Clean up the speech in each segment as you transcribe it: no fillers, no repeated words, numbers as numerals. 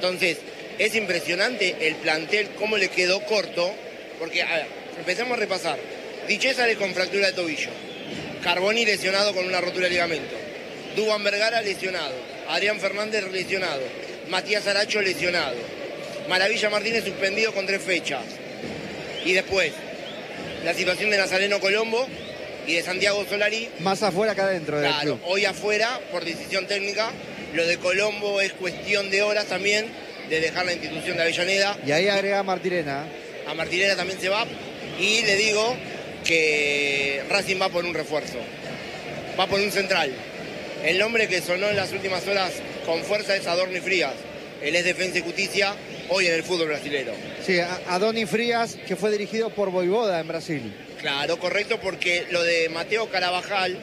Entonces, es impresionante el plantel, cómo le quedó corto, porque, a ver, empecemos a repasar. Di Cesare con fractura de tobillo, Carboni lesionado con una rotura de ligamento, Duván Vergara lesionado, Adrián Fernández lesionado, Matías Aracho lesionado, Maravilla Martínez suspendido con 3 fechas. Y después, la situación de Nazareno Colombo y de Santiago Solari. Más afuera que adentro. Claro, hoy afuera, por decisión técnica. Lo de Colombo es cuestión de horas también, de dejar la institución de Avellaneda. Y ahí agrega a Martirena. A Martirena también se va. Y le digo que Racing va por un refuerzo. Va por un central. El nombre que sonó en las últimas horas con fuerza es Adorni Frías. Él es Defensa y Justicia hoy en el fútbol brasilero. Sí, Adorni Frías, que fue dirigido por Voivoda en Brasil. Claro, correcto, porque lo de Mateo Carabajal,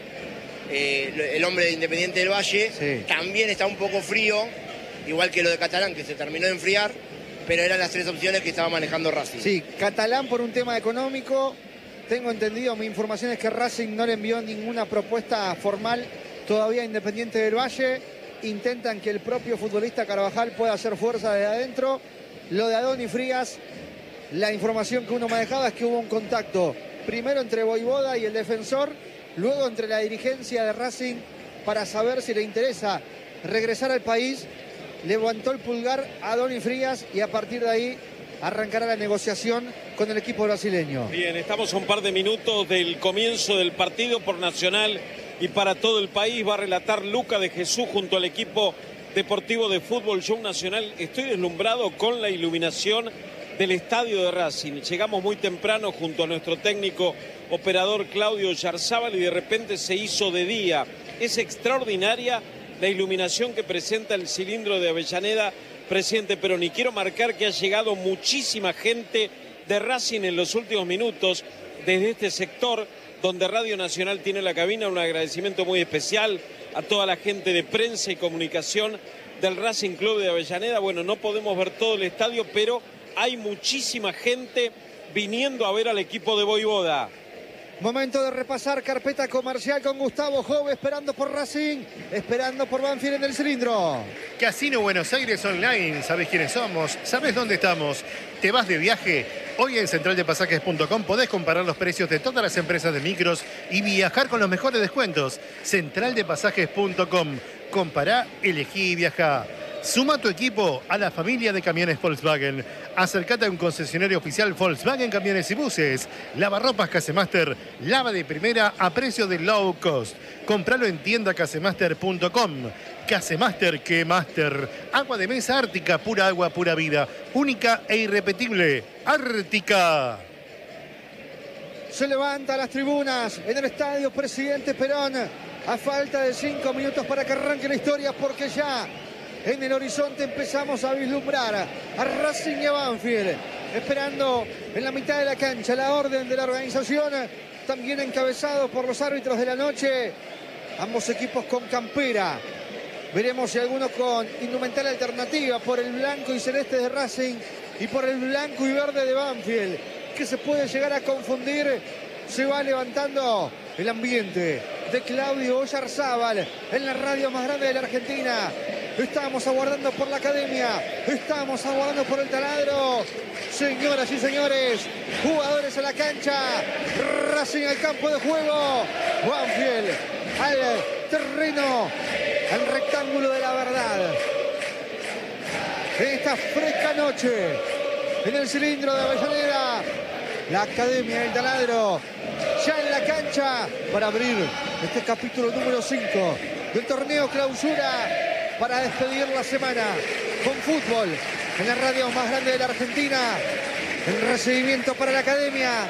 el hombre de Independiente del Valle, sí, también está un poco frío, igual que lo de Catalán, que se terminó de enfriar, pero eran las 3 opciones que estaba manejando Racing. Sí, Catalán por un tema económico. Tengo entendido, mi información es que Racing no le envió ninguna propuesta formal todavía a Independiente del Valle. Intentan que el propio futbolista Carabajal pueda hacer fuerza desde adentro. Lo de Adorni Frías, la información que uno manejaba es que hubo un contacto primero entre Voivoda y el defensor, luego entre la dirigencia de Racing para saber si le interesa regresar al país. Levantó el pulgar a Adorni Frías y a partir de ahí arrancará la negociación con el equipo brasileño. Bien, estamos a un par de minutos del comienzo del partido por Nacional y para todo el país. Va a relatar Luca de Jesús junto al equipo deportivo de fútbol Show Nacional. Estoy deslumbrado con la iluminación del estadio de Racing. Llegamos muy temprano junto a nuestro técnico operador Claudio Yarzábal y de repente se hizo de día. Es extraordinaria la iluminación que presenta el cilindro de Avellaneda, presidente Perón. Y quiero marcar que ha llegado muchísima gente de Racing en los últimos minutos desde este sector donde Radio Nacional tiene la cabina. Un agradecimiento muy especial a toda la gente de prensa y comunicación del Racing Club de Avellaneda. Bueno, no podemos ver todo el estadio, pero hay muchísima gente viniendo a ver al equipo de Voivoda. Momento de repasar carpeta comercial con Gustavo Jove, esperando por Racing, esperando por Banfield en el cilindro. Casino Buenos Aires Online, ¿sabés quiénes somos? ¿Sabés dónde estamos? ¿Te vas de viaje? Hoy en centraldepasajes.com podés comparar los precios de todas las empresas de micros y viajar con los mejores descuentos. Centraldepasajes.com. Compará, elegí y viajá. Suma tu equipo a la familia de camiones Volkswagen. Acércate a un concesionario oficial Volkswagen Camiones y Buses. Lavarropas Casemaster, lava de primera a precio de low cost. Compralo en tiendacasemaster.com. Casemaster, que master. Agua de mesa Ártica, pura agua, pura vida. Única e irrepetible. Ártica. Se levanta a las tribunas en el estadio Presidente Perón. A falta de 5 minutos para que arranque la historia, porque ya en el horizonte empezamos a vislumbrar a Racing y a Banfield, esperando en la mitad de la cancha la orden de la organización, también encabezado por los árbitros de la noche, ambos equipos con campera. Veremos si algunos con indumentaria alternativa por el blanco y celeste de Racing y por el blanco y verde de Banfield, que se puede llegar a confundir. Se va levantando el ambiente de Claudio Oyarzábal en la radio más grande de la Argentina. Estamos aguardando por la academia, estamos aguardando por el taladro. Señoras y señores, jugadores a la cancha, Racing al campo de juego, Banfield al terreno, al rectángulo de la verdad. En esta fresca noche, en el cilindro de Avellaneda, la academia del taladro ya en la cancha para abrir este capítulo número 5 del torneo clausura, para despedir la semana con fútbol en la radio más grande de la Argentina. El recibimiento para la academia.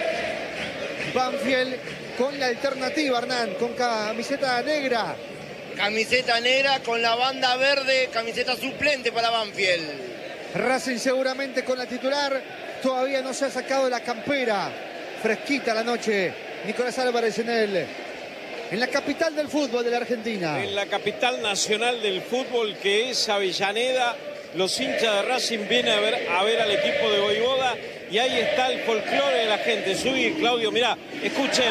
Banfield con la alternativa, Hernán, con camiseta negra. Camiseta negra con la banda verde, camiseta suplente para Banfield. Racing seguramente con la titular. Todavía no se ha sacado la campera. Fresquita la noche. Nicolás Álvarez en la capital del fútbol de la Argentina. En la capital nacional del fútbol, que es Avellaneda. Los hinchas de Racing vienen a ver al equipo de Voivoda. Y ahí está el folclore de la gente. Subí, Claudio, mirá, escuchen.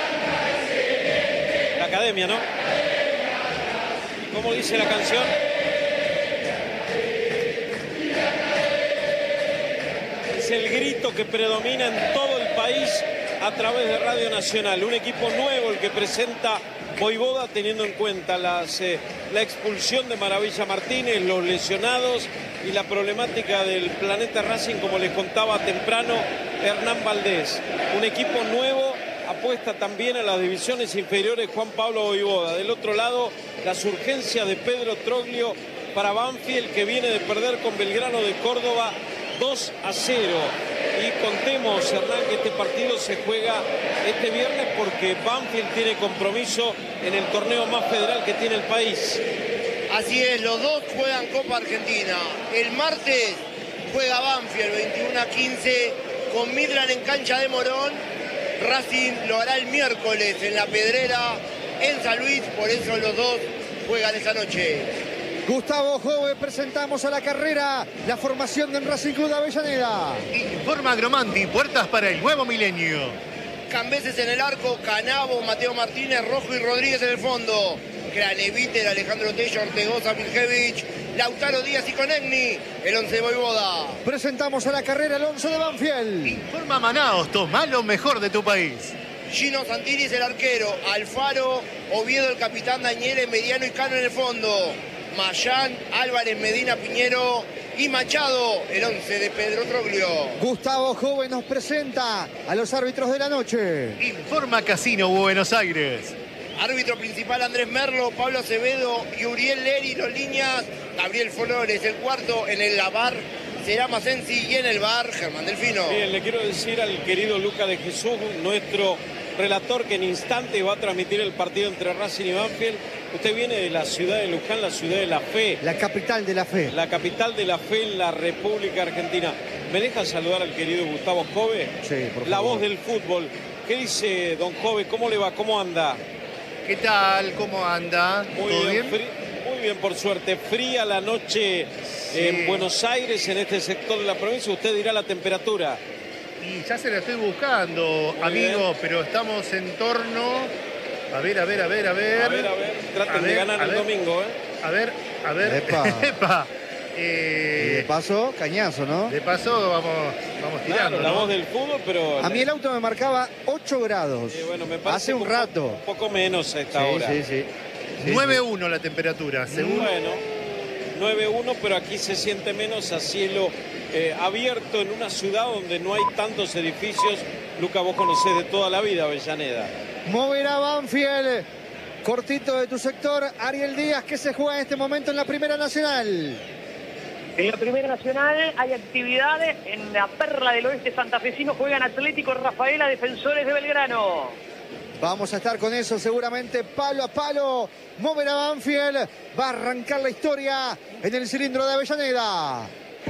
La academia, ¿no? ¿Cómo dice la canción? el grito que predomina en todo el país a través de Radio Nacional. Un equipo nuevo el que presenta Voivoda, teniendo en cuenta la expulsión de Maravilla Martínez, los lesionados y la problemática del Planeta Racing, como les contaba temprano Hernán Valdés. Un equipo nuevo, apuesta también a las divisiones inferiores Juan Pablo Voivoda. Del otro lado, las urgencias de Pedro Troglio para Banfield, que viene de perder con Belgrano de Córdoba 2-0. Y contemos, Hernán, que este partido se juega este viernes porque Banfield tiene compromiso en el torneo más federal que tiene el país. Así es, los dos juegan Copa Argentina. El martes juega Banfield 21-15 con Midland en cancha de Morón. Racing lo hará el miércoles en La Pedrera, en San Luis, por eso los dos juegan esa noche. Gustavo Jove, presentamos a la carrera la formación del Racing Club de Avellaneda. Informa Agromanti, puertas para el nuevo milenio. Cambeses en el arco, Canavo, Mateo Martínez, Rojo y Rodríguez en el fondo. Craneviter, Alejandro Tello, Ortegoza, Miljevich, Lautaro Díaz y Conegni, el 11 de Voivoda. Presentamos a la carrera el 11 de Banfield. Informa Manaos, toma lo mejor de tu país. Gino Santinis, el arquero, Alfaro, Oviedo, el capitán, Dañele, Mediano y Cano en el fondo. Mayán, Álvarez, Medina, Piñero y Machado, el 11 de Pedro Troglio. Gustavo Jove nos presenta a los árbitros de la noche. Informa Casino Buenos Aires. Árbitro principal Andrés Merlo, Pablo Acevedo y Uriel Leri, los líneas, Gabriel Flores, el cuarto en el bar será Masensi y en el bar Germán Delfino. Bien, le quiero decir al querido Luca de Jesús, nuestro relator, que en instantes va a transmitir el partido entre Racing y Banfield. Usted viene de la ciudad de Luján, la ciudad de la fe. La capital de la fe. La capital de la fe en la República Argentina. ¿Me deja saludar al querido Gustavo Jove? Sí, por favor. La voz del fútbol. ¿Qué dice don Jove? ¿Cómo le va? ¿Cómo anda? ¿Qué tal? ¿Cómo anda? Muy bien, muy bien, por suerte. Fría la noche en Buenos Aires, en este sector de la provincia. Usted dirá la temperatura. Y ya se la estoy buscando, Muy amigo, bien. pero estamos en torno... A ver. Traten de ganar el domingo, ¿eh? A ver. Epa. Epa. Y de paso, cañazo, ¿no? De paso vamos tirando, Claro, la ¿no? voz del fútbol, pero... A mí el auto me marcaba 8 grados. bueno, me parece hace un rato. Un poco menos a esta hora. Sí. 9-1 la temperatura, según... Bueno, 9-1, pero aquí se siente menos a cielo abierto en una ciudad donde no hay tantos edificios. Luca, vos conocés de toda la vida Avellaneda. Moverá Banfield. Cortito de tu sector, Ariel Díaz, que se juega en este momento en la Primera Nacional. En la Primera Nacional hay actividades. En la Perla del Oeste santafesino juegan Atlético Rafaela, Defensores de Belgrano. Vamos a estar con eso seguramente palo a palo. Moverá Banfield. Va a arrancar la historia en el cilindro de Avellaneda.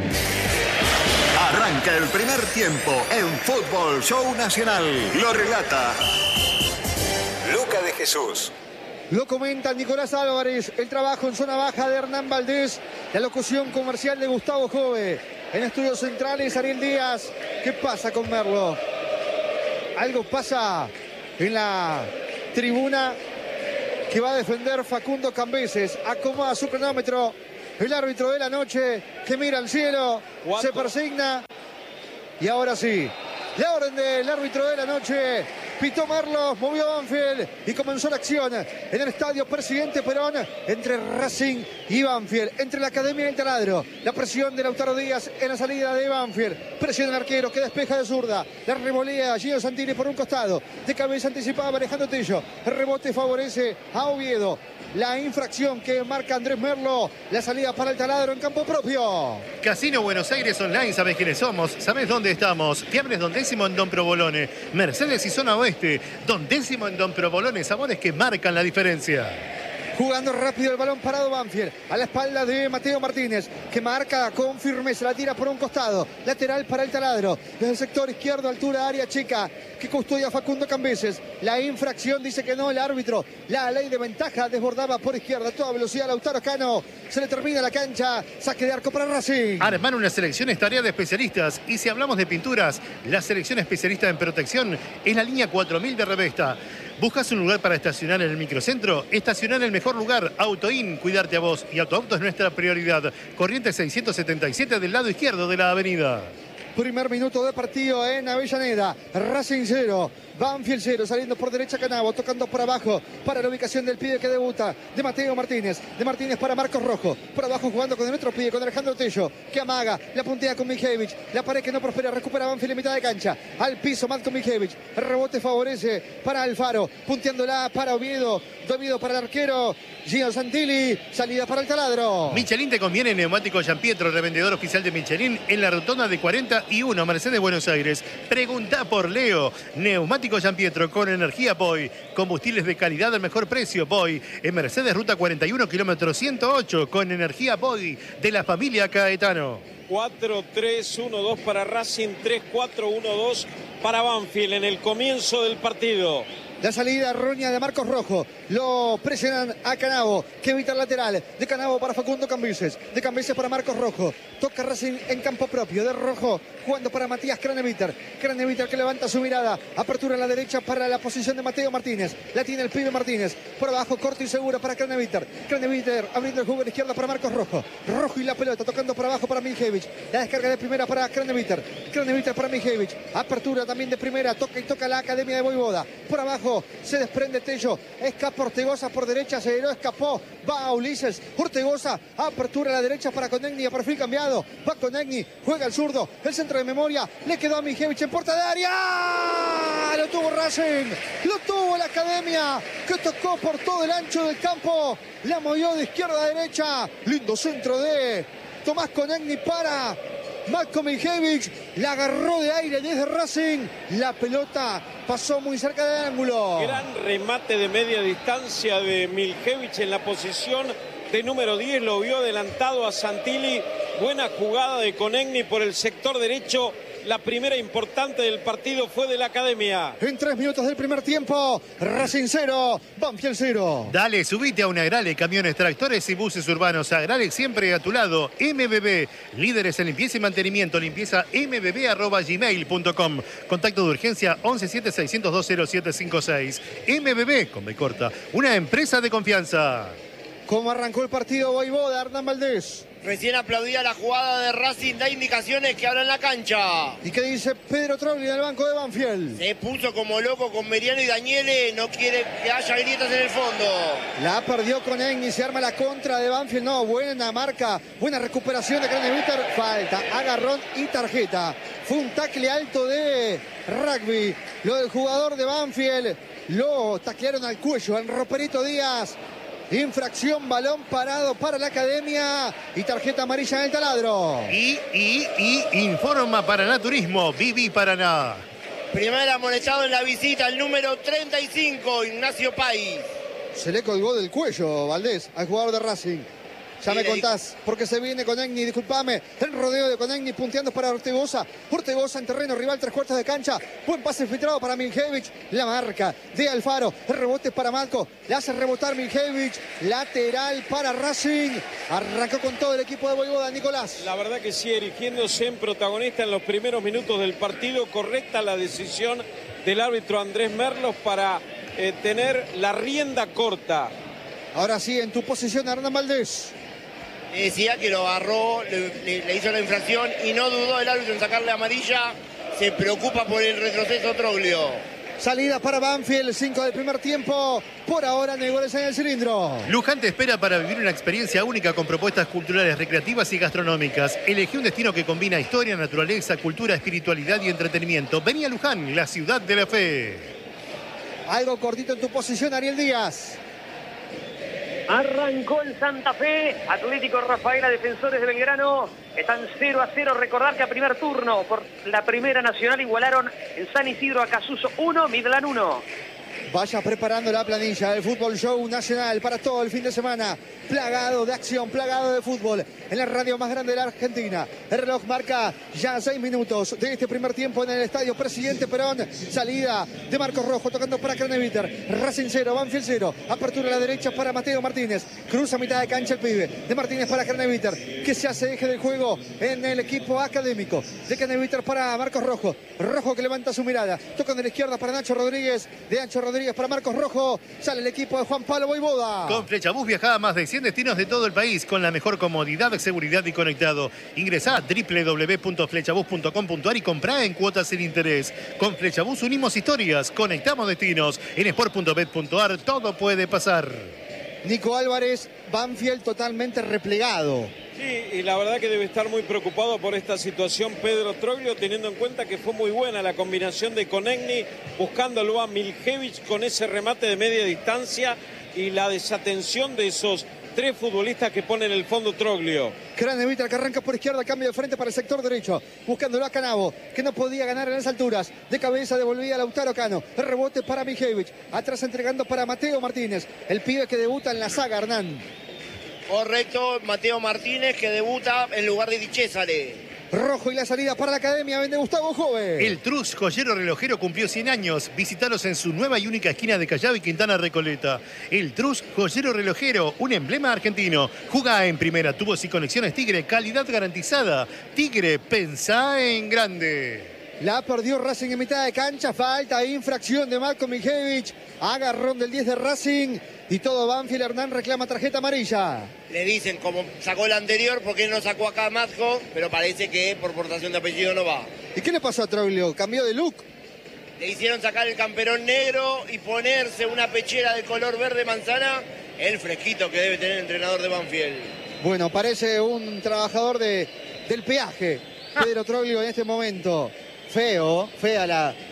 Arranca el primer tiempo en Fútbol Show Nacional. Lo relata Luca de Jesús. Lo comenta Nicolás Álvarez, el trabajo en zona baja de Hernán Valdés, la locución comercial de Gustavo Jove. En estudios centrales, Ariel Díaz. ¿Qué pasa con Merlo? Algo pasa en la tribuna que va a defender Facundo Cambeses. Acomoda su cronómetro. El árbitro de la noche que mira al cielo, ¿Cuánto? se persigna. Y ahora sí, la orden del árbitro de la noche. Pitó Merlo, movió Banfield y comenzó la acción en el estadio Presidente Perón entre Racing y Banfield, entre la Academia y el Taladro. La presión de Lautaro Díaz en la salida de Banfield. Presión del arquero que despeja de zurda. La revolea Gino Santini por un costado. De cabeza anticipada Alejandro Tello. El rebote favorece a Oviedo. La infracción que marca Andrés Merlo. La salida para el Taladro en campo propio. Casino Buenos Aires Online, ¿sabés quiénes somos? ¿Sabés dónde estamos? Fiambres Don Décimo en Don Provolone. Mercedes y Zona Oeste. Don Décimo en Don Provolone. Sabores que marcan la diferencia. Jugando rápido el balón parado Banfield. A la espalda de Mateo Martínez, que marca con firmeza. La tira por un costado. Lateral para el Taladro. Desde el sector izquierdo, altura área chica, que custodia Facundo Cambeses. La infracción dice que no el árbitro. La ley de ventaja desbordaba por izquierda. A toda velocidad Lautaro Cano. Se le termina la cancha. Saque de arco para Racing. Armar una selección es tarea de especialistas. Y si hablamos de pinturas, la selección especialista en protección es la línea 4000 de Revesta. ¿Buscas un lugar para estacionar en el microcentro? Estacionar en el mejor lugar. Autoin, cuidarte a vos. Y Autoauto es nuestra prioridad. Corriente 677 del lado izquierdo de la avenida. Primer minuto de partido en Avellaneda. Racing 0, Banfield 0, saliendo por derecha Canavo, tocando por abajo para la ubicación del pibe que debuta, de Mateo Martínez. De Martínez para Marcos Rojo. Por abajo jugando con el otro pibe, con Alejandro Tello, que amaga, la puntea con Mijevich. La pared que no prospera, recupera Banfield en mitad de cancha. Al piso, Matko Mijevich. El rebote favorece para Alfaro, punteándola para Oviedo. Oviedo para el arquero Gio Santilli. Salida para el taladro. Michelin te conviene, neumático Gianpietro, revendedor oficial de Michelin en la rotonda de 41, Mercedes, Buenos Aires. Pregunta por Leo. Neumático Gianpietro con energía Boy. Combustibles de calidad al mejor precio Boy. En Mercedes, ruta 41, kilómetro 108, con energía Boy de la familia Caetano. 4-3-1-2 para Racing, 3-4-1-2 para Banfield en el comienzo del partido. La salida errónea de Marcos Rojo. Lo presionan a Canavo, que evita el lateral. De Canavo para Facundo Cambises. De Cambises para Marcos Rojo. Toca Racing en campo propio. De Rojo jugando para Matías Craneviter. Craneviter que levanta su mirada. Apertura a la derecha para la posición de Mateo Martínez. La tiene el pibe Martínez. Por abajo, corto y seguro para Craneviter. Craneviter abriendo el juego a la izquierda para Marcos Rojo. Rojo y la pelota tocando por abajo para Mijevich. La descarga de primera para Craneviter. Craneviter para Mijevich. Apertura también de primera. Toca y toca la Academia de Voivoda. Por abajo se desprende Tello. Escapa Ortegoza por derecha. Se lo escapó. Va a Ulises. Ortegoza. Apertura a la derecha para Conegni. A perfil cambiado. Va Conegni. Juega el zurdo. El centro de memoria. Le quedó a Mijevich en puerta de área. Lo tuvo Racing. Lo tuvo la Academia. Que tocó por todo el ancho del campo. La movió de izquierda a derecha. Lindo centro de Tomás Conegni para Matko Mijevich. La agarró de aire desde Racing. La pelota pasó muy cerca del ángulo. Gran remate de media distancia de Mijevich en la posición de número 10. Lo vio adelantado a Santilli. Buena jugada de Conegni por el sector derecho. La primera importante del partido fue de la Academia. En 3 minutos del primer tiempo, Racing 0, Banfield 0. Dale, subite a un Agrale, camiones, tractores y buses urbanos. Agrale siempre a tu lado. MBB, líderes en limpieza y mantenimiento. Limpieza mbb@gmail.com. Contacto de urgencia 117-602-0756. MBB, con B corta, una empresa de confianza. ¿Cómo arrancó el partido Voivoda, Hernán Valdés? Recién aplaudía la jugada de Racing, da indicaciones que abran la cancha. ¿Y qué dice Pedro Trogli en el banco de Banfield? Se puso como loco con Meriano y Daniele, no quiere que haya grietas en el fondo. La perdió Conegni, se arma la contra de Banfield. No, buena marca, buena recuperación de Craneviter. Falta, agarrón y tarjeta. Fue un tackle alto de rugby. Lo del jugador de Banfield, lo taclearon al cuello, al Roperito Díaz. Infracción, balón parado para la Academia y tarjeta amarilla en el taladro. Y informa Paraná Turismo, Viví Paraná. Primer amonestado en la visita, el número 35, Ignacio País. Se le colgó del cuello, Valdés, al jugador de Racing. Ya me contás, porque se viene Conegni, disculpame. El rodeo de Conegni punteando para Ortegoza. Ortegoza en terreno rival, 3/4 de cancha. Buen pase filtrado para Mijevich. La marca de Alfaro. El rebote para Matko. Le hace rebotar Mijevich. Lateral para Racing. Arrancó con todo el equipo de Voivoda, Nicolás. La verdad que sí, erigiéndose en protagonista en los primeros minutos del partido. Correcta la decisión del árbitro Andrés Merlos para tener la rienda corta. Ahora sí, en tu posición, Hernán Valdés. Decía que lo agarró, le hizo la infracción y no dudó el árbitro en sacarle amarilla. Se preocupa por el retroceso Troglio. Salida para Banfield, 5 del primer tiempo. Por ahora, no hay goles en el cilindro. Luján te espera para vivir una experiencia única con propuestas culturales, recreativas y gastronómicas. Elegí un destino que combina historia, naturaleza, cultura, espiritualidad y entretenimiento. Vení a Luján, la ciudad de la fe. Algo cortito en tu posición, Ariel Díaz. Arrancó el Santa Fe, Atlético Rafaela, Defensores de Belgrano, están 0-0. Recordar que a primer turno por la Primera Nacional igualaron en San Isidro a Casuso 1, Midland 1. Vaya preparando la planilla del Fútbol Show Nacional para todo el fin de semana. Plagado de acción, plagado de fútbol en la radio más grande de la Argentina. El reloj marca ya 6 minutos de este primer tiempo en el estadio Presidente Perón. Salida de Marcos Rojo tocando para Craneviter. Racing 0, Banfield 0. Apertura a la derecha para Mateo Martínez. Cruza mitad de cancha el pibe. De Martínez para Craneviter, que se hace eje del juego en el equipo académico. De Craneviter para Marcos Rojo. Rojo que levanta su mirada. Toca de la izquierda para Nacho Rodríguez. De Nacho Rodríguez Rodríguez para Marcos Rojo. Sale el equipo de Juan Pablo Voivoda. Con Flechabús viajá a más de 100 destinos de todo el país con la mejor comodidad, seguridad y conectado. Ingresá a www.flechabús.com.ar y comprá en cuotas sin interés. Con Flechabús unimos historias, conectamos destinos. En sport.bet.ar todo puede pasar. Nico Álvarez, Banfield totalmente replegado. Sí, y la verdad que debe estar muy preocupado por esta situación Pedro Troglio, teniendo en cuenta que fue muy buena la combinación de Konechny buscándolo a Miljevic con ese remate de media distancia y la desatención de esos 3 futbolistas que pone en el fondo Troglio. Craneviter que arranca por izquierda, cambio de frente para el sector derecho, buscándolo a Canavo, que no podía ganar en las alturas. De cabeza devolvía a Lautaro Cano. El rebote para Miljevic. Atrás entregando para Mateo Martínez, el pibe que debuta en la saga, Hernán. Correcto, Mateo Martínez que debuta en lugar de Di Cesare. Rojo y la salida para la academia, vende Gustavo Jove. El Trus Joyero Relojero cumplió 100 años. Visítalos en su nueva y única esquina de Callao y Quintana Recoleta. El Trus Joyero Relojero, un emblema argentino. Jugá en primera, tubos y conexiones Tigre, calidad garantizada. Tigre, pensá en grande. La perdió Racing en mitad de cancha, falta, infracción de Marco Miljevic. Agarrón del 10 de Racing y todo Banfield. Hernán reclama tarjeta amarilla. Le dicen, como sacó la anterior, ¿por qué no sacó acá a Matjo? Pero parece que por portación de apellido no va. ¿Y qué le pasó a Troglio? ¿Cambió de look? Le hicieron sacar el camperón negro y ponerse una pechera de color verde manzana. El fresquito que debe tener el entrenador de Banfield. Bueno, parece un trabajador del peaje. Pedro Troglio en este momento. Fea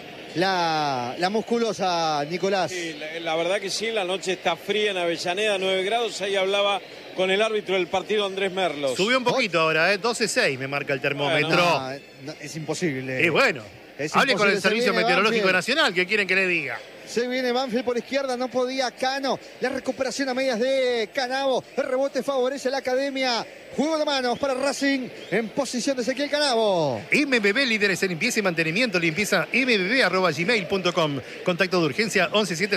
la musculosa, Nicolás. Sí, la verdad que sí, la noche está fría en Avellaneda, 9 grados. Ahí hablaba con el árbitro del partido, Andrés Merlos. Subió un poquito ahora, 12.6 me marca el termómetro. No, es imposible. Y bueno, hable con el Servicio Meteorológico Nacional, ¿qué quieren que le diga? Se viene Banfield por izquierda, no podía Cano. La recuperación a medias de Canavo. El rebote favorece a la academia. Juego de manos para Racing en posición de Ezequiel Canavo. MBB, líderes en limpieza y mantenimiento. Limpieza mbb@gmail.com. Contacto de urgencia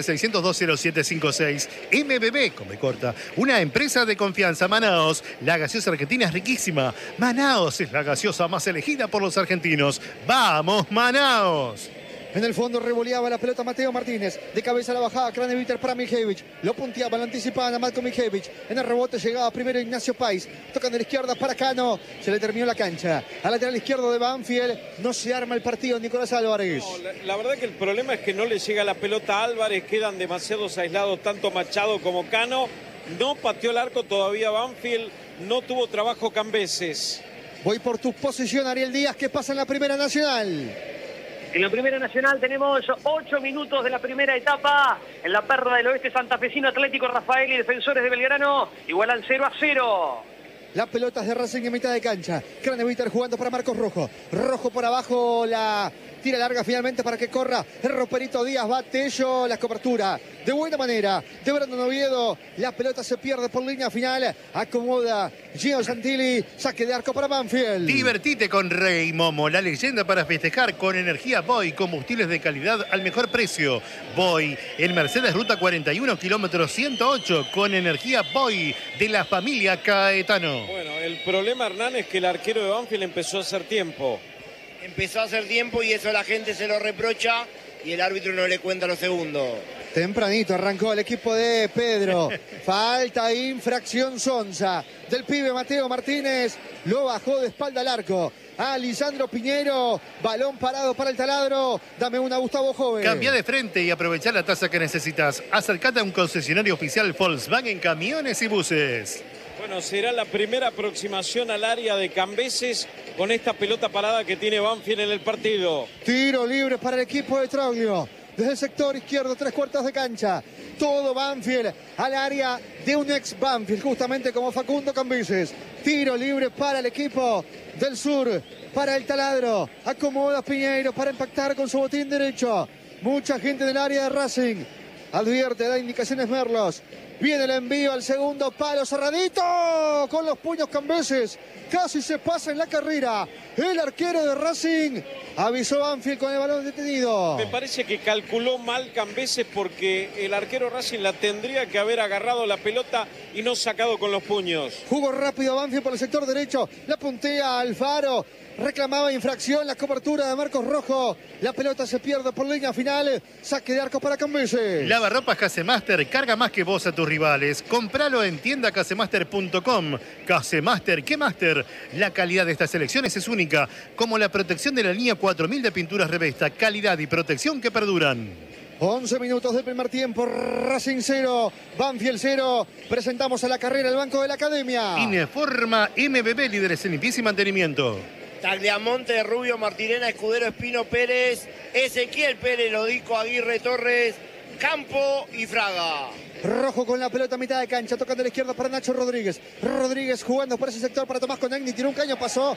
1176020756. MBB, con B corta. Una empresa de confianza. Manaos. La gaseosa argentina es riquísima. Manaos es la gaseosa más elegida por los argentinos. ¡Vamos, Manaos! En el fondo revoleaba la pelota Mateo Martínez. De cabeza a la bajada, Craneviter para Miljevic. Lo punteaba, lo anticipaban a Marco Miljevic. En el rebote llegaba primero Ignacio Pais. Tocan de la izquierda para Cano. Se le terminó la cancha. Al lateral izquierdo de Banfield. No se arma el partido, Nicolás Álvarez. No, la verdad que el problema es que no le llega la pelota a Álvarez. Quedan demasiados aislados, tanto Machado como Cano. No pateó el arco todavía Banfield. No tuvo trabajo Cambeses. Voy por tu posición, Ariel Díaz. ¿Qué pasa en la Primera Nacional? En la Primera Nacional tenemos 8 minutos de la primera etapa. En la Perla del Oeste, santafesino Atlético Rafael y Defensores de Belgrano igualan 0-0. La pelota es de Racing en mitad de cancha. Craneviter jugando para Marcos Rojo. Rojo por abajo, la tira larga finalmente para que corra. El Roperito Díaz va Tello, la cobertura de buena manera de Brandon Oviedo. La pelota se pierde por línea final. Acomoda Gio Santilli. Saque de arco para Banfield. Divertite con Rey Momo, la leyenda para festejar con energía Boy. Combustibles de calidad al mejor precio. Boy, el Mercedes Ruta 41, kilómetro 108, con energía Boy de la familia Caetano. Bueno, el problema, Hernán, es que el arquero de Banfield empezó a hacer tiempo. Empezó a hacer tiempo y eso la gente se lo reprocha y el árbitro no le cuenta los segundos. Tempranito arrancó el equipo de Pedro. Falta, infracción Sonza. Del pibe Mateo Martínez. Lo bajó de espalda al arco. A Lisandro Piñero. Balón parado para el taladro. Dame una, Gustavo Jove. Cambia de frente y aprovecha la tasa que necesitas. Acercate a un concesionario oficial Volkswagen Camiones y Buses. Bueno, será la primera aproximación al área de Cambeses con esta pelota parada que tiene Banfield en el partido. Tiro libre para el equipo de Troglio. Desde el sector izquierdo, 3/4 de cancha. Todo Banfield al área de un ex Banfield, justamente como Facundo Cambeses. Tiro libre para el equipo del sur, para el taladro. Acomoda Piñeiro para impactar con su botín derecho. Mucha gente del área de Racing. Advierte, da indicaciones Merlos. Viene el envío al segundo palo, cerradito, con los puños Cambeses. Casi se pasa en la carrera. El arquero de Racing avisó Banfield con el balón detenido. Me parece que calculó mal Cambeses porque el arquero Racing la tendría que haber agarrado la pelota y no sacado con los puños. Jugó rápido Banfield por el sector derecho. La puntea Alfaro. Reclamaba infracción la cobertura de Marcos Rojo. La pelota se pierde por línea final. Saque de arco para Cambeses. Lavarropas Casemaster, carga más que vos a tus rivales. Compralo en tiendacasemaster.com. Casemaster, ¿qué Master? La calidad de estas selecciones es única, como la protección de la línea 4000 de pinturas Revesta. Calidad y protección que perduran. 11 minutos del primer tiempo, Racing 0, Banfield 0. Presentamos a la carrera el banco de la academia. Ineforma MBB, líderes en limpieza y mantenimiento. Tagliamonte, Rubio, Martirena, Escudero, Espino, Pérez, Ezequiel Pérez, Lodico, Aguirre, Torres, Campo y Fraga. Rojo con la pelota a mitad de cancha, tocando a la izquierda para Nacho Rodríguez. Rodríguez jugando por ese sector para Tomás Conegni, tiró un caño, pasó.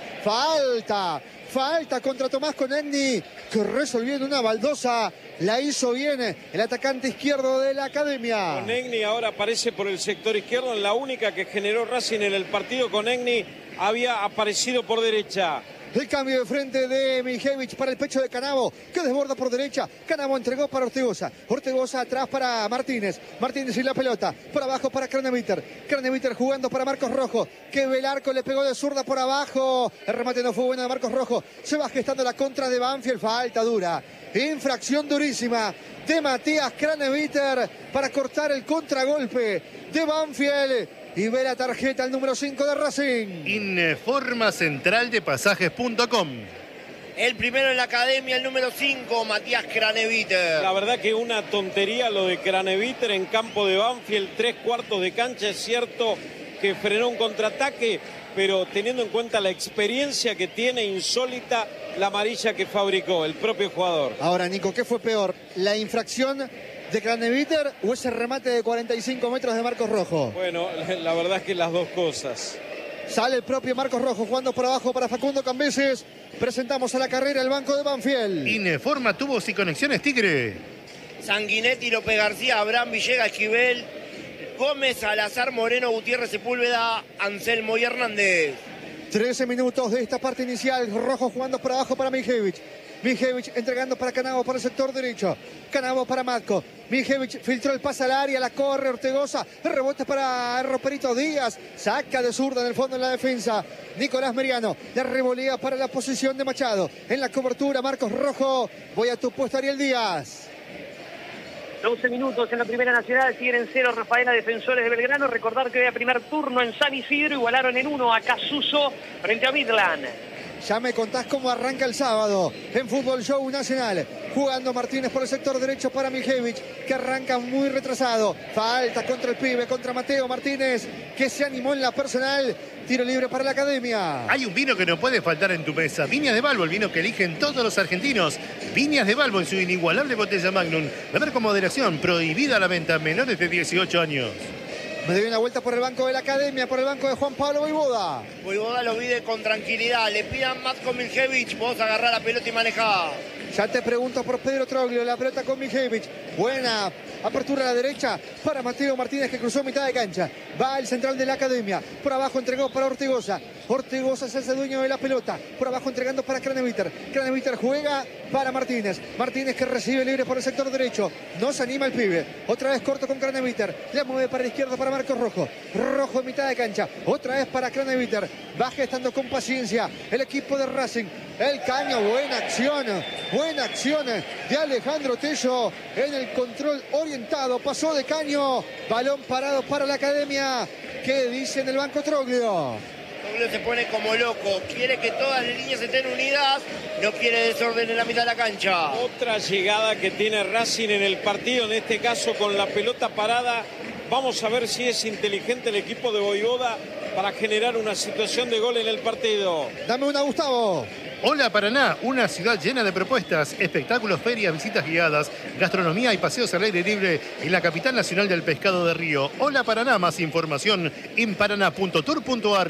Falta contra Tomás Conegni, que resolvió en una baldosa. La hizo bien el atacante izquierdo de la academia. Conegni ahora aparece por el sector izquierdo, en la única que generó Racing en el partido. Conegni había aparecido por derecha. El cambio de frente de Mijevich para el pecho de Canavo, que desborda por derecha. Canavo entregó para Ortegoza. Ortegoza atrás para Martínez. Martínez y la pelota. Por abajo para Craneviter. Craneviter jugando para Marcos Rojo, que Velarco le pegó de zurda por abajo. El remate no fue bueno de Marcos Rojo. Se va gestando la contra de Banfield. Falta dura. Infracción durísima de Matías Craneviter para cortar el contragolpe de Banfield. Y ve la tarjeta al número 5 de Racing. Informa central de pasajes.com. El primero en la academia, el número 5, Matías Craneviter. La verdad que una tontería lo de Craneviter en campo de Banfield, 3/4 de cancha. Es cierto que frenó un contraataque, pero teniendo en cuenta la experiencia que tiene insólita, la amarilla que fabricó el propio jugador. Ahora, Nico, ¿qué fue peor? ¿La infracción de Craneviter o ese remate de 45 metros de Marcos Rojo? Bueno, la verdad es que las dos cosas. Sale el propio Marcos Rojo jugando por abajo para Facundo Cambeses. Presentamos a la carrera el banco de Banfield. Ineforma tubos y conexiones Tigre. Sanguinetti, López García, Abraham, Villegas, Esquivel, Gómez, Salazar, Moreno, Gutiérrez, Sepúlveda, Anselmo y Hernández. 13 minutos de esta parte inicial. Rojo jugando por abajo para Mijevich. Mijevich entregando para Canavo por el sector derecho. Canavo para Matko. Mijevich filtró el pase al área, la corre Ortegoza. El rebote para Roperito Díaz. Saca de zurda en el fondo en la defensa. Nicolás Meriano. La revolea para la posición de Machado. En la cobertura Marcos Rojo. Voy a tu puesto, Ariel Díaz. 12 minutos en la Primera Nacional, siguen en 0 Rafaela, Defensores de Belgrano. Recordar que hoy a primer turno en San Isidro igualaron en 1 a Casuso frente a Midland. Ya me contás cómo arranca el sábado en Fútbol Show Nacional. Jugando Martínez por el sector derecho para Mijevich, que arranca muy retrasado. Falta contra el pibe, contra Mateo Martínez, que se animó en la personal. Tiro libre para la academia. Hay un vino que no puede faltar en tu mesa. Viñas de Balbo, el vino que eligen todos los argentinos. Viñas de Balbo en su inigualable botella Magnum. Beber con moderación, prohibida la venta a menores de 18 años. Me doy una vuelta por el banco de la academia, por el banco de Juan Pablo Voivoda. Voivoda lo pide con tranquilidad. Le pidan más con Mijevich. Vos agarrá la pelota y manejá. Ya te pregunto por Pedro Troglio, la pelota con Mijevich. Buena apertura a la derecha para Mateo Martínez, que cruzó mitad de cancha. Va el central de la academia. Por abajo entregó para Ortegoza. Ortegoza se hace dueño de la pelota. Por abajo entregando para Craneviter. Craneviter juega para Martínez. Martínez que recibe libre por el sector derecho. No se anima el pibe. Otra vez corto con Craneviter. La mueve para la izquierda para Marcos Rojo. Rojo en mitad de cancha. Otra vez para Craneviter. Va gestando con paciencia el equipo de Racing. El caño, buena acción de Alejandro Tello en el control orientado, pasó de caño, balón parado para la academia. ¿Qué dice en el banco Troglio? Troglio se pone como loco, quiere que todas las líneas estén unidas, no quiere desorden en la mitad de la cancha. Otra llegada que tiene Racing en el partido, en este caso con la pelota parada. Vamos a ver si es inteligente el equipo de Voivoda para generar una situación de gol en el partido. Dame una, Gustavo. Hola Paraná, una ciudad llena de propuestas, espectáculos, ferias, visitas guiadas, gastronomía y paseos al aire libre en la capital nacional del pescado de río. Hola Paraná, más información en paraná.tour.ar.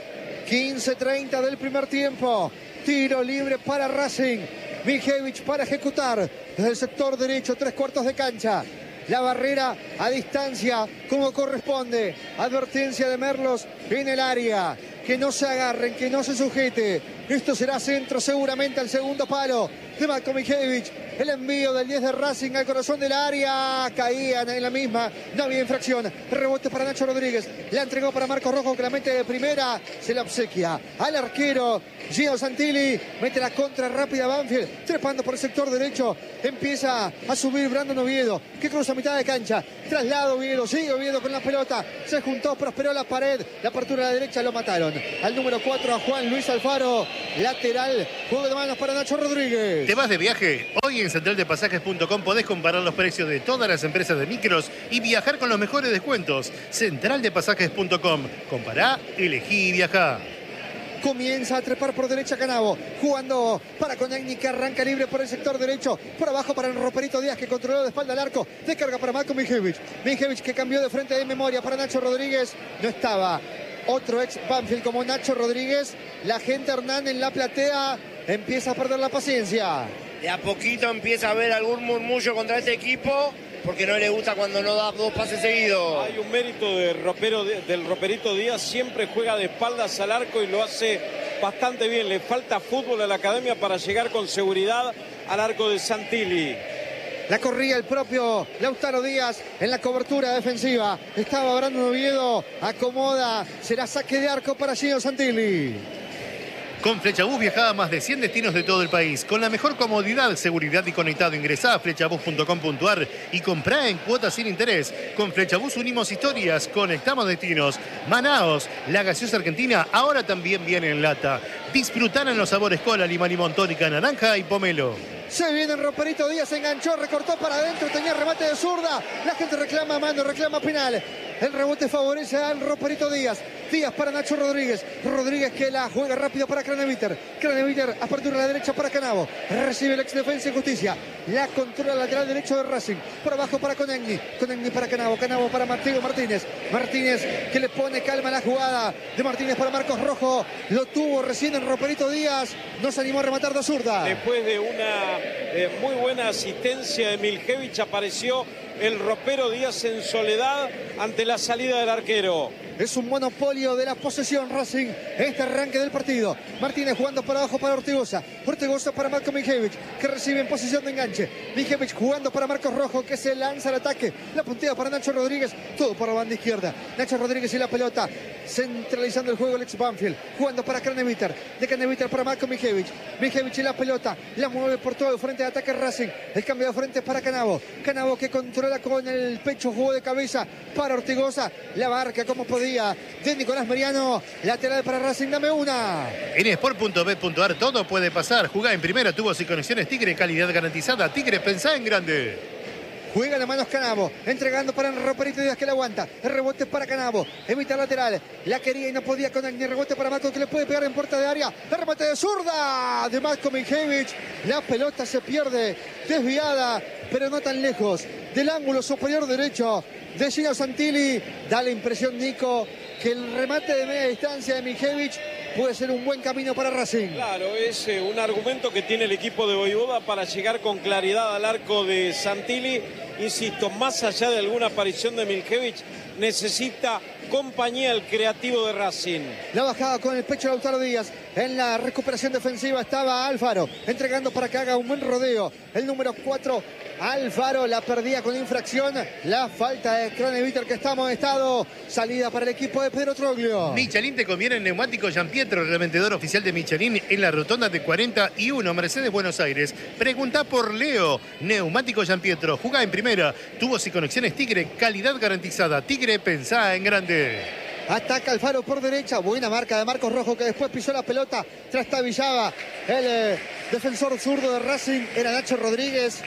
15:30 del primer tiempo. Tiro libre para Racing. Mijevich para ejecutar desde el sector derecho, 3/4 de cancha. la barrera a distancia como corresponde. Advertencia de Merlos en el área. Que no se agarren, que no se sujete. Esto será centro seguramente al segundo palo de Matko Michevich. El envío del 10 de Racing al corazón del área. Caían en la misma. No había infracción. Rebote para Nacho Rodríguez. La entregó para Marcos Rojo, que la mete de primera. Se la obsequia al arquero Gio Santilli. Mete la contra rápida Banfield. Trepando por el sector derecho. Empieza a subir Brandon Oviedo, que cruza mitad de cancha. Traslado Oviedo. Sigue Oviedo con la pelota. Se juntó, prosperó la pared. La apertura a la derecha, lo mataron. Al número 4 a Juan Luis Alfaro. Lateral. Juego de manos para Nacho Rodríguez. ¿Te vas de viaje? Hoy en centraldepasajes.com podés comparar los precios de todas las empresas de micros y viajar con los mejores descuentos. Centraldepasajes.com. Compará, elegí y viajá. Comienza a trepar por derecha Canavo, jugando para Conagni, que arranca libre por el sector derecho, por abajo para el Roperito Díaz, que controló de espalda al arco, descarga para Matko Michevich. Michevich, que cambió de frente de memoria para Nacho Rodríguez. No estaba otro ex Banfield como Nacho Rodríguez. La gente Hernán en la platea empieza a perder la paciencia. De a poquito empieza a haber algún murmullo contra este equipo, porque no le gusta cuando no da 2 pases seguidos. Hay un mérito del Roperito Díaz, siempre juega de espaldas al arco y lo hace bastante bien. Le falta fútbol a la academia para llegar con seguridad al arco de Santilli. La corría el propio Lautaro Díaz en la cobertura defensiva. Estaba Brandon Oviedo, acomoda, será saque de arco para Gio Santilli. Con Flechabús viajá a más de 100 destinos de todo el país. Con la mejor comodidad, seguridad y conectado. Ingresá a flechabús.com.ar y comprá en cuotas sin interés. Con Flechabús unimos historias, conectamos destinos. Manaos, la gaseosa argentina, ahora también viene en lata. Disfrutá en los sabores cola, lima, limón, tónica, naranja y pomelo. Se viene el Roperito Díaz, enganchó, recortó para adentro, tenía remate de zurda. La gente reclama mano, reclama penal. El rebote favorece al Roperito Díaz. Díaz para Nacho Rodríguez. Rodríguez, que la juega rápido para Craneviter. Craneviter, apertura a la derecha para Canavo. Recibe el ex Defensa y Justicia. La controla lateral derecho de Racing. Por abajo para Conagni. Conagni para Canavo. Canavo para Mateo Martínez. Martínez, que le pone calma a la jugada de Martínez para Marcos Rojo. Lo tuvo recién el Roperito Díaz. No se animó a rematar de zurda. Después de una muy buena asistencia de Michevich, apareció el Ropero Díaz en soledad ante la salida del arquero. Es un monopolio de la posesión Racing, este arranque del partido. Martínez jugando para abajo para Ortigosa. Ortigosa para Matko Michevich, que recibe en posición de enganche. Michevich jugando para Marcos Rojo, que se lanza al ataque. La puntea para Nacho Rodríguez, todo por la banda izquierda. Nacho Rodríguez y la pelota, centralizando el juego el ex Banfield. Jugando para Craneviter, de Craneviter para Matko Michevich. Michevich y la pelota, la mueve por todo el frente de ataque Racing. El cambio de frente para Canavo. Canavo, que controla con el pecho, juego de cabeza para Ortigosa. La marca como podía de Nicolás Meriano, lateral para Racing, dame una. En sport.bet.ar todo puede pasar. Jugá en primera, tubos y conexiones Tigre, calidad garantizada. Tigre, pensá en grande. Juega las manos Canavo, entregando para el Roperito Díaz, que la aguanta. El rebote para Canavo, evita lateral. La quería y no podía con el rebote para Matko, que le puede pegar en puerta de área. El remate de zurda de Matko Michevich. La pelota se pierde, desviada, pero no tan lejos del ángulo superior derecho de Gio Santilli. Da la impresión, Nico, que el remate de media distancia de Michevich puede ser un buen camino para Racing. Claro, es un argumento que tiene el equipo de Voivoda para llegar con claridad al arco de Santilli. Insisto, más allá de alguna aparición de Michevich, necesita compañía el creativo de Racing. La bajada con el pecho de Lautaro Díaz. En la recuperación defensiva estaba Alfaro, entregando para que haga un buen rodeo. El número 4, Alfaro, la perdía con infracción. La falta de Craneviter, que está amonestado. Salida para el equipo de Pedro Troglio. Michelin te conviene en neumático Giampietro, revendedor oficial de Michelin en la rotonda de 41, Mercedes, Buenos Aires. Pregunta por Leo. Neumático Giampietro, jugá en primera. Tubos y conexiones Tigre, calidad garantizada. Tigre, pensá en grande. Ataca Alfaro por derecha. Buena marca de Marcos Rojo, que después pisó la pelota. Trastabillaba el defensor zurdo de Racing. Era Nacho Rodríguez,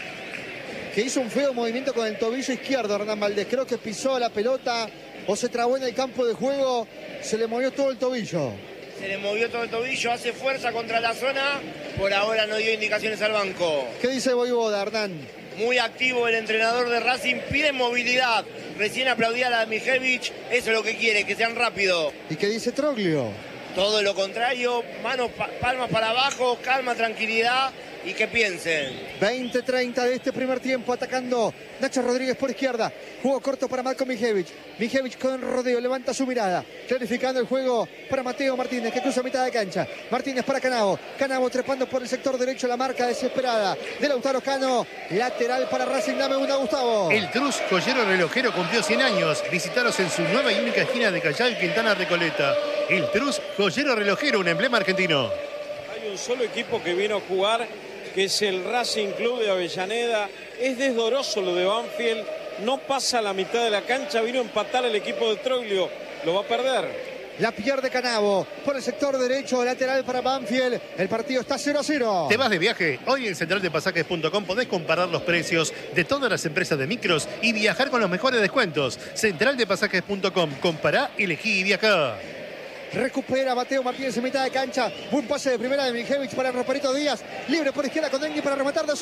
que hizo un feo movimiento con el tobillo izquierdo. Hernán Valdés, creo que pisó la pelota o se trabó en el campo de juego. Se le movió todo el tobillo. Se le movió todo el tobillo, hace fuerza contra la zona. Por ahora no dio indicaciones al banco. ¿Qué dice Voivoda, Hernán? Muy activo el entrenador de Racing, pide movilidad. Recién aplaudía la de Michevich, eso es lo que quiere, que sean rápidos. ¿Y qué dice Troglio? Todo lo contrario, manos, palmas para abajo, calma, tranquilidad. y que piensen. 20-30 de este primer tiempo, atacando Nacho Rodríguez por izquierda. Juego corto para Marco Mijevic. Mijevic con rodeo, levanta su mirada. Clarificando el juego para Mateo Martínez, que cruza mitad de cancha. Martínez para Canavo. Canavo trepando por el sector derecho, la marca desesperada de Lautaro Cano. Lateral para Racing, dame una, Gustavo. El Trus Joyero Relojero cumplió 100 años. Visitaros en su nueva y única esquina de Callao, Quintana, Recoleta. El Trus Joyero Relojero, un emblema argentino. Hay un solo equipo que vino a jugar, que es el Racing Club de Avellaneda. Es desdoroso lo de Banfield, no pasa la mitad de la cancha, vino a empatar el equipo de Troglio, lo va a perder. La pierde Canavo por el sector derecho, lateral para Banfield. El partido está 0-0. ¿Te vas de viaje? Hoy en centraldepasajes.com podés comparar los precios de todas las empresas de micros y viajar con los mejores descuentos. Centraldepasajes.com, compará, elegí y viajá. Recupera Mateo Martínez en mitad de cancha. Buen pase de primera de Mijevic para Roperito Díaz. Libre por izquierda con Dengue para rematar de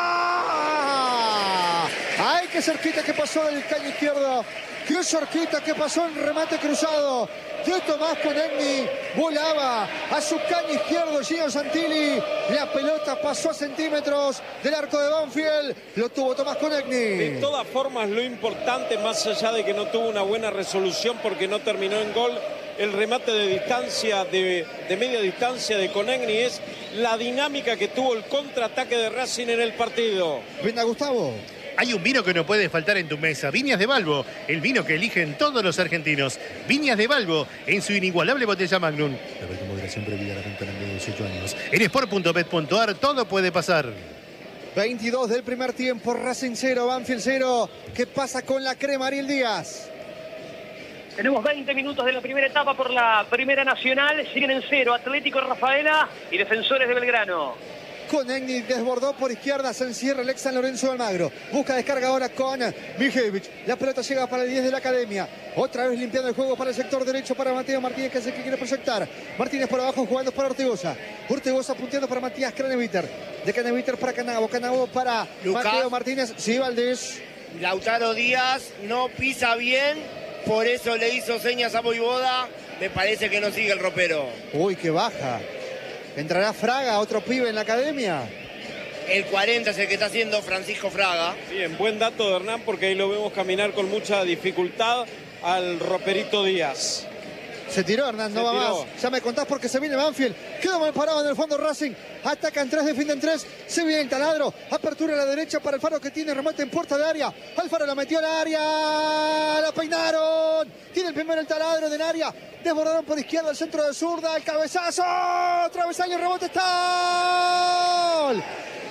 zurda. ¡Ay, qué cerquita que pasó del caño izquierdo! ¡Qué cerquita que pasó en remate cruzado! De Tomás Conegni, volaba a su caño izquierdo Gino Santilli. La pelota pasó a centímetros del arco de Banfield. Lo tuvo Tomás Conegni. De todas formas, lo importante, más allá de que no tuvo una buena resolución porque no terminó en gol, el remate de distancia, de media distancia de Conegni, es la dinámica que tuvo el contraataque de Racing en el partido. Venga, Gustavo. Hay un vino que no puede faltar en tu mesa. Viñas de Balbo, el vino que eligen todos los argentinos. Viñas de Balbo, en su inigualable botella Magnum. La verdad, moderación previa a la venta de 18 años. En sport.bet.ar todo puede pasar. 22 del primer tiempo, Racing 0, Banfield 0. ¿Qué pasa con la crema, Ariel Díaz? Tenemos 20 minutos de la primera etapa por la Primera Nacional. Siguen en 0 Atlético Rafaela y Defensores de Belgrano. Conegni desbordó por izquierda, se encierra el ex San Lorenzo de Almagro. Busca descarga ahora con Mijevic. La pelota llega para el 10 de la Academia. Otra vez limpiando el juego para el sector derecho para Mateo Martínez, que es el que quiere proyectar. Martínez por abajo jugando para Ortigosa. Ortigosa punteando para Matías Craneviter. De Craneviter para Canavo. Canavo para Lucas. Mateo Martínez. Sí, Valdés. Lautaro Díaz no pisa bien, por eso le hizo señas a Voivoda. Me parece que no sigue el ropero. Uy, qué baja. ¿Entrará Fraga, otro pibe en la Academia? El 40 es el que está haciendo Francisco Fraga. Bien, buen dato de Hernán porque ahí lo vemos caminar con mucha dificultad al Roperito Díaz. Se tiró Hernán, no va más. Ya me contás porque se viene Banfield. Quedó mal parado en el fondo Racing. Atacan 3, defienden 3. Se viene el taladro. Apertura a la derecha para Alfaro, que tiene remate en puerta de área. Alfaro la metió al área. La peinaron. Tiene el primero el taladro de área. Desbordaron por izquierda el centro de zurda. El cabezazo. Travesaño, rebote, está. ¡Gol!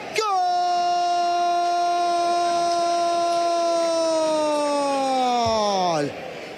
¡Gol!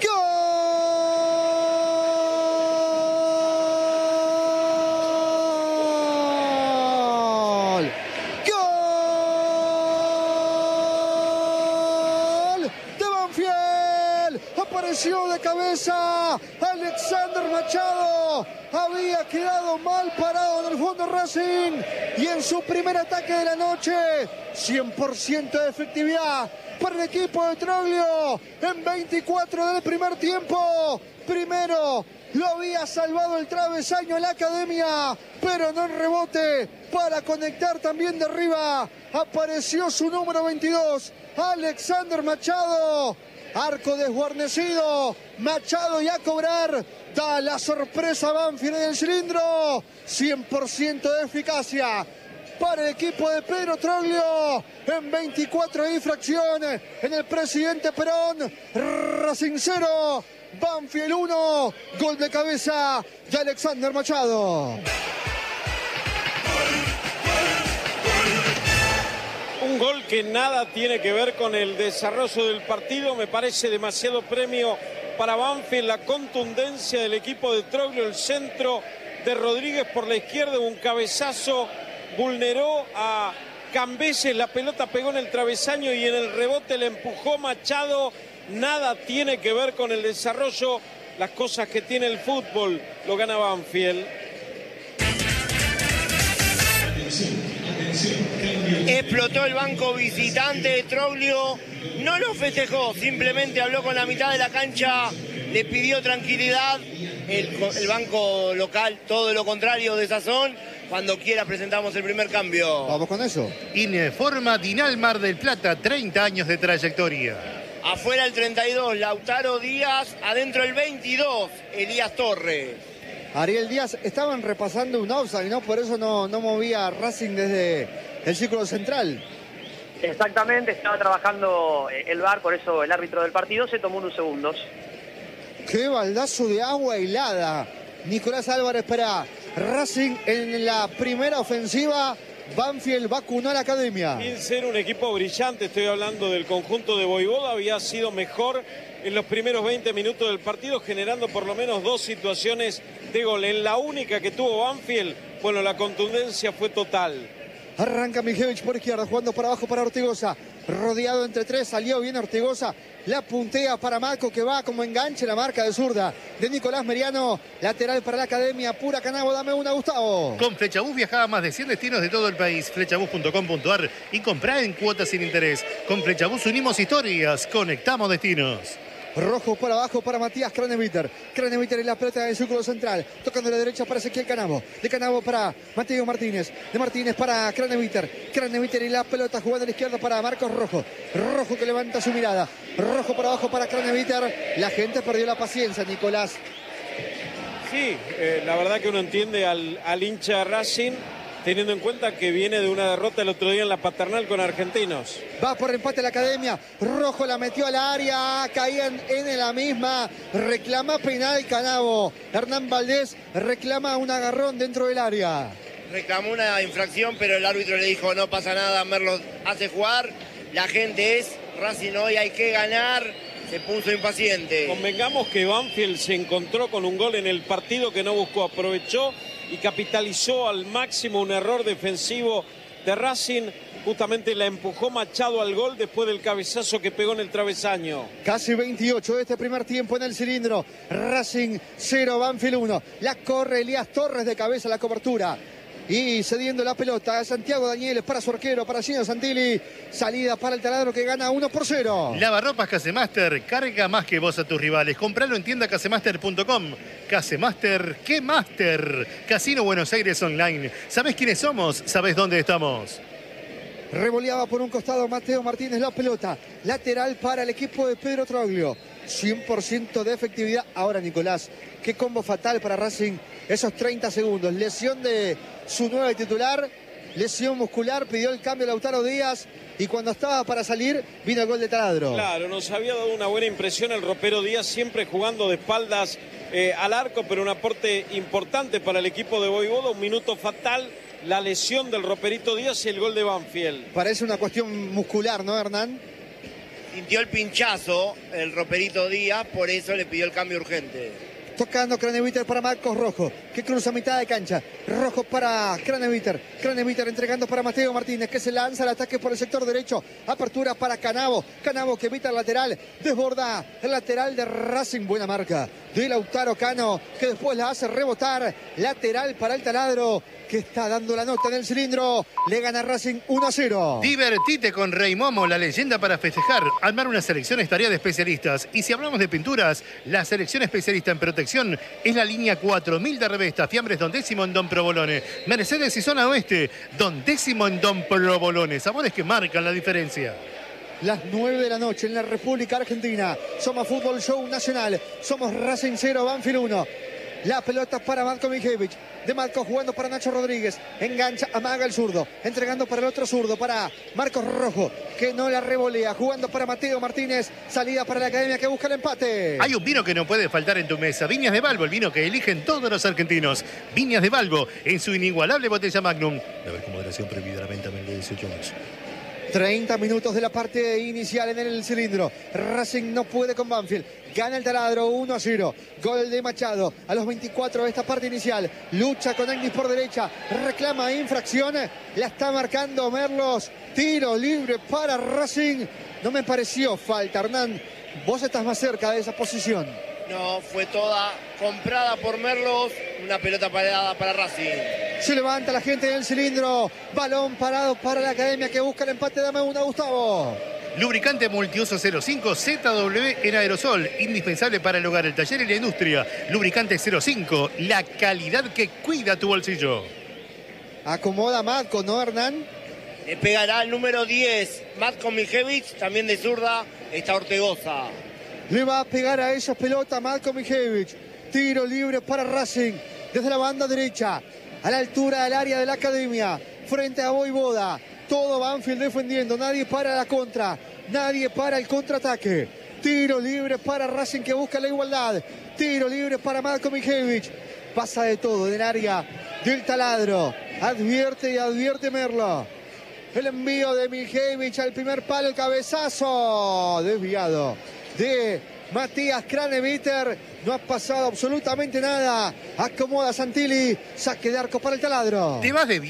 Apareció de cabeza Alexander Machado. Había quedado mal parado en el fondo Racing. Y en su primer ataque de la noche, 100% de efectividad para el equipo de Troglio. En 24 del primer tiempo. Primero lo había salvado el travesaño en la Academia, pero no en rebote para conectar también de arriba. Apareció su número 22, Alexander Machado. Arco desguarnecido, Machado y a cobrar. Da la sorpresa Banfield en el cilindro. 100% de eficacia para el equipo de Pedro Troglio. En 24 de infracción en el Presidente Perón. Racing 0, Banfield 1. Gol de cabeza de Alexander Machado. Un gol que nada tiene que ver con el desarrollo del partido. Me parece demasiado premio para Banfield. La contundencia del equipo de Troglio. El centro de Rodríguez por la izquierda. Un cabezazo. Vulneró a Cambeses. La pelota pegó en el travesaño y en el rebote le empujó Machado. Nada tiene que ver con el desarrollo. Las cosas que tiene el fútbol lo gana Banfield. Explotó el banco visitante de Troglio, no lo festejó, simplemente habló con la mitad de la cancha, le pidió tranquilidad. El banco local, todo lo contrario de Sazón, Cuando quiera presentamos el primer cambio. Vamos con eso. Informa Dinal Mar del Plata, 30 años de trayectoria. Afuera el 32, Lautaro Díaz. Adentro el 22, Elías Torres. Ariel Díaz, estaban repasando un offside, ¿no? Por eso no movía Racing desde el círculo central. Exactamente, estaba trabajando el VAR, por eso el árbitro del partido se tomó unos segundos. ¡Qué baldazo de agua helada! Nicolás Álvarez para Racing en la primera ofensiva. Banfield vacunó a la academia. Sin ser un equipo brillante, estoy hablando del conjunto de Voivoda, había sido mejor en los primeros 20 minutos del partido, generando por lo menos 2 situaciones de gol. En la única que tuvo Banfield, bueno, la contundencia fue total. Arranca Mijevich por izquierda, jugando para abajo para Ortigosa. Rodeado entre 3, salió bien Ortigosa. La puntea para Marco, que va como enganche, la marca de zurda de Nicolás Meriano. Lateral para la academia, pura Canabo, dame una, Gustavo. Con Flechabús viaja a más de 100 destinos de todo el país. Flechabús.com.ar y comprá en cuotas sin interés. Con Flechabús unimos historias, conectamos destinos. Rojo para abajo para Matías Craneviter. Craneviter en la pelota del círculo central. Tocando la derecha para Ezequiel Canabo. De Canabo para Mateo Martínez. De Martínez para Craneviter. Craneviter en la pelota jugando a la izquierda para Marcos Rojo. Rojo que levanta su mirada. Rojo para abajo para Craneviter. La gente perdió la paciencia, Nicolás. Sí, la verdad que uno entiende al hincha Racing, teniendo en cuenta que viene de una derrota el otro día en la Paternal con Argentinos. Va por empate la academia. Rojo la metió al área. Caían en la misma. Reclama penal Canabo. Hernán Valdés reclama un agarrón dentro del área. Reclamó una infracción, pero el árbitro le dijo no pasa nada, Merlo hace jugar. La gente es Racing hoy, hay que ganar. Se puso impaciente. Convengamos que Banfield se encontró con un gol en el partido que no buscó, aprovechó y capitalizó al máximo un error defensivo de Racing. Justamente la empujó Machado al gol después del cabezazo que pegó en el travesaño. Casi 28 de este primer tiempo en el cilindro. Racing 0, Banfield 1. La corre Elías Torres de cabeza a la cobertura. Y cediendo la pelota, Santiago Danieles para su arquero, para Gino Santilli. Salida para el taladro que gana 1-0. Lavarropas Casemaster, carga más que vos a tus rivales. Compralo en tienda casemaster.com. Casemaster, ¿qué Master? Casino Buenos Aires Online. ¿Sabés quiénes somos? ¿Sabés dónde estamos? Revoleaba por un costado Mateo Martínez la pelota. Lateral para el equipo de Pedro Troglio. 100% de efectividad. Ahora, Nicolás, qué combo fatal para Racing. Esos 30 segundos. Lesión de su nuevo titular. Lesión muscular. Pidió el cambio Lautaro Díaz. Y cuando estaba para salir, vino el gol de Taladro. Claro, nos había dado una buena impresión el ropero Díaz, siempre jugando de espaldas al arco, pero un aporte importante para el equipo de Voivoda. Un minuto fatal. La lesión del roperito Díaz y el gol de Banfield. Parece una cuestión muscular, ¿no, Hernán? Sintió el pinchazo el roperito Díaz, por eso le pidió el cambio urgente. Tocando Craneviter para Marcos Rojo, que cruza mitad de cancha. Rojo para Craneviter. Craneviter entregando para Mateo Martínez, que se lanza al ataque por el sector derecho. Apertura para Canabo. Canabo que evita el lateral. Desborda el lateral de Racing. Buena marca de Lautaro Cano, que después la hace rebotar. Lateral para el taladro, que está dando la nota en el cilindro. Le gana Racing 1-0. Divertite con Rey Momo, la leyenda para festejar. Armar una selección es tarea de especialistas. Y si hablamos de pinturas, la selección especialista en protección es la línea 4000 de Revesta. Fiambres Don Décimo en Don Provolone. Mercedes y Zona Oeste, Don Décimo en Don Provolone. Sabores que marcan la diferencia. Las 9 de la noche en la República Argentina. Somos Fútbol Show Nacional. Somos Racing 0, Banfield 1. La pelota para Marco Mijevich. De Marco jugando para Nacho Rodríguez. Engancha, amaga el zurdo. Entregando para el otro zurdo, para Marcos Rojo, que no la revolea. Jugando para Mateo Martínez. Salida para la academia que busca el empate. Hay un vino que no puede faltar en tu mesa. Viñas de Balbo, el vino que eligen todos los argentinos. Viñas de Balbo, en su inigualable botella Magnum. Beber con moderación, prohibida la venta menor de 18 años. 30 minutos de la parte inicial en el cilindro. Racing no puede con Banfield. Gana el taladro 1-0. Gol de Machado a los 24 de esta parte inicial. Lucha con Agnis por derecha. Reclama infracción. La está marcando Merlos. Tiro libre para Racing. No me pareció falta, Hernán. Vos estás más cerca de esa posición. No, fue toda comprada por Merlos. Una pelota parada para Racing. Se levanta la gente en el cilindro. Balón parado para la academia que busca el empate. Dame una, Gustavo. Lubricante multiuso 05 ZW en aerosol. Indispensable para el hogar, el taller y la industria. Lubricante 05. La calidad que cuida tu bolsillo. Acomoda Matko, ¿no, Hernán? Pegará el número 10, Matko Mijevic, también de zurda, está Ortegoza. Le va a pegar a esa pelota Matko Mijevic. Tiro libre para Racing desde la banda derecha, a la altura del área de la academia, frente a Voivoda. Todo Banfield defendiendo, nadie para la contra, nadie para el contraataque. Tiro libre para Racing que busca la igualdad. Tiro libre para Matko Mijevic. Pasa de todo en el área del taladro. Advierte y advierte Merlo. El envío de Mijevic al primer palo, el cabezazo desviado de Matías Craneviter. No ha pasado absolutamente nada. Acomoda Santilli. Saque de arco para el taladro. Te vas de